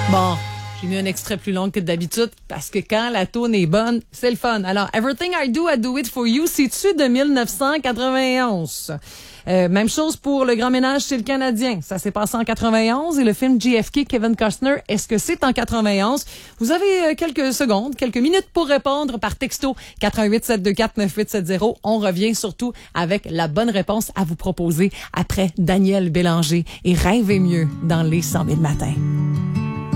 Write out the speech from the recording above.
Bon, j'ai mis un extrait plus long que d'habitude parce que quand la tourne est bonne, c'est le fun. Alors, Everything I Do It For You, c'est-tu de 1991? Même chose pour Le Grand Ménage chez le Canadien. Ça s'est passé en 91 et le film JFK, Kevin Costner, est-ce que c'est en 91? Vous avez quelques secondes, quelques minutes pour répondre par texto 88-724-9870. On revient surtout avec la bonne réponse à vous proposer après Daniel Bélanger et Rêvez mieux dans les 100 000 matins.